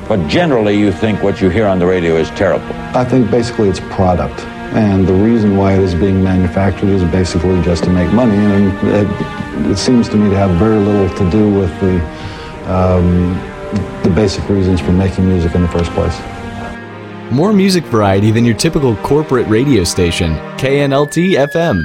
But generally, you think what you hear on the radio is terrible. I think basically it's product. And the reason why it is being manufactured is basically just to make money. And it seems to me to have very little to do with the basic reasons for making music in the first place. More music variety than your typical corporate radio station. KNLT FM.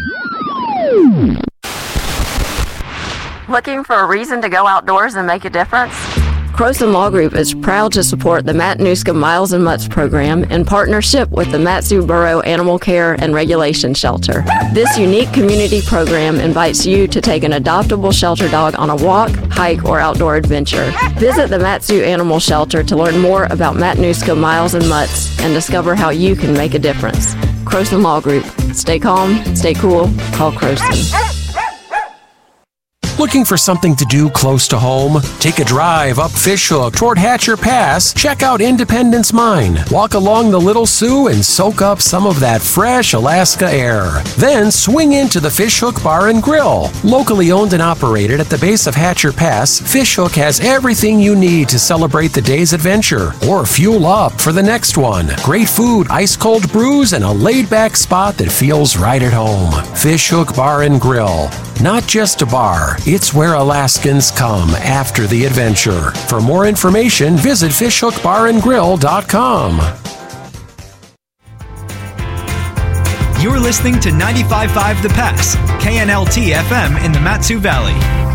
Looking for a reason to go outdoors and make a difference? Croson Law Group is proud to support the Matanuska Miles and Mutts program in partnership with the Mat-Su Borough Animal Care and Regulation Shelter. This unique community program invites you to take an adoptable shelter dog on a walk, hike, or outdoor adventure. Visit the Mat-Su Animal Shelter to learn more about Matanuska Miles and Mutts and discover how you can make a difference. Croson Law Group. Stay calm, stay cool, call Croson. Looking for something to do close to home? Take a drive up Fishhook toward Hatcher Pass. Check out Independence Mine. Walk along the Little Sioux and soak up some of that fresh Alaska air. Then swing into the Fishhook Bar and Grill. Locally owned and operated at the base of Hatcher Pass, Fishhook has everything you need to celebrate the day's adventure or fuel up for the next one. Great food, ice-cold brews, and a laid-back spot that feels right at home. Fishhook Bar and Grill. Not just a bar, it's where Alaskans come after the adventure. For more information, visit fishhookbarandgrill.com. You're listening to 95.5 The Pass, KNLT FM in the Mat-Su Valley.